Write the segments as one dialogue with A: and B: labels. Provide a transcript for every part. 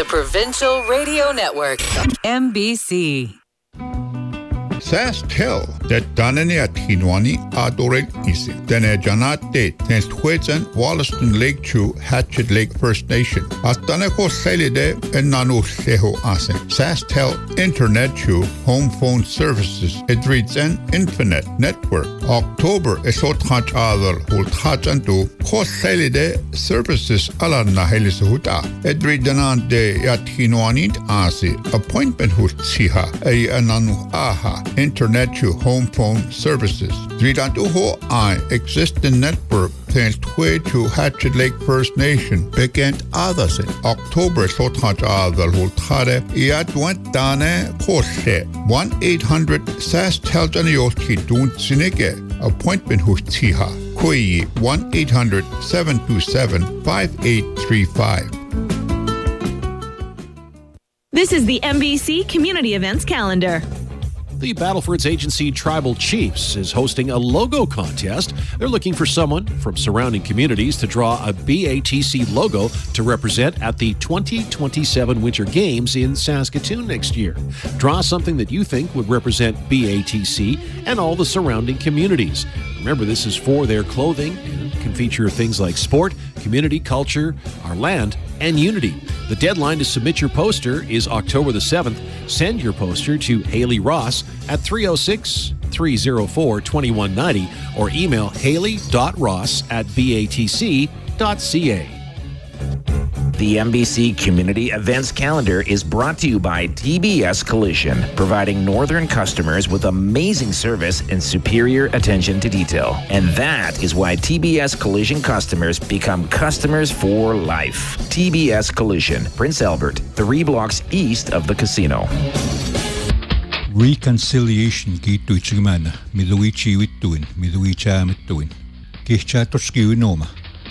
A: Provincial Radio Network, MBC.
B: SaskTel that Danani at Hinwani Adored Isi. Dene Janate tens Twitsen Wollaston Lake Chew Hatchet Lake First Nation. Ataneko Selide and Nanu Seho Asen. SaskTel Internet Chew Home Phone Services. It reads an Infinite Network. October Esot Hatch Adal Hult Hatchantu Kos Selide Services Alana Helisuhuta. It read Danante at Hinwani Asi. Appointment Hut Siha. A Ananu Aha. Internet to home phone services. Dridantuho I existing network thanks to Hatchet Lake First Nation began others in October Sothaj Adal Hultare Iadwent Dane Kose 1-800 SaskTel Janioski Dun Sineke appointment Hustiha Koi 1-800 727 5835.
C: This is the MBC Community Events Calendar.
D: The Battleford's Agency Tribal Chiefs is hosting a logo contest. They're looking for someone from surrounding communities to draw a BATC logo to represent at the 2027 Winter Games in Saskatoon next year. Draw something that you think would represent BATC and all the surrounding communities. Remember, this is for their clothing and can feature things like sport, community, culture, our land, and unity. The deadline to submit your poster is October the 7th. Send your poster to Haley Ross at 306-304-2190 or email haley.ross@batc.ca.
E: The MBC Community Events Calendar is brought to you by TBS Collision, providing northern customers with amazing service and superior attention to detail. And that is why TBS Collision customers become customers for life. TBS Collision, Prince Albert, 3 blocks east of the casino.
F: Reconciliation kiittuitsigimana miluichiwittuin miluichaamittuin kihchaatoskiuinoma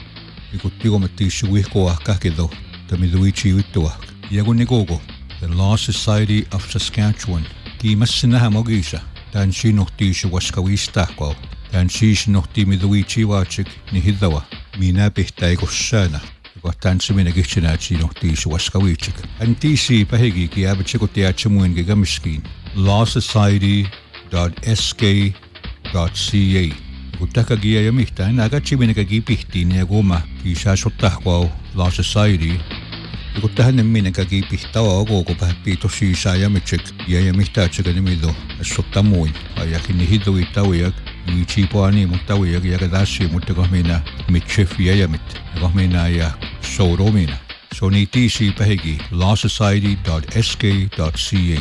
F: ikuttigomattiissuguihkoahkahkido tamiluichiwittuah yagunikogo the Law Society of Saskatchewan kiimassinahamogisa taansiinortiisuwaskawiistahkoa taansiisinortimiluichiwaachik nihidawa miinapihtaigossaana taansimina kihtsinaatiinortiisuwaskawiichik antiisi pahigi kiaabitsikutiaatsamuin gamiskiin lawsociety.sk.ca Kutakagia ja mihtain nagatsiminekagi pihtiin ja kuma kiisaasuttahkuau Law Society. Kun tähän minekagi pihtawa koko pähpiito siisajamitsek ja mihtaatseka nimido assottamuin. Ajakin nihiduitaujak niitsipoani muttaujak ja kadassi mutta kohmina mitchef jäjämit. Kohmina ja souromina. So niitiisi pähigi lawsociety.sk.ca.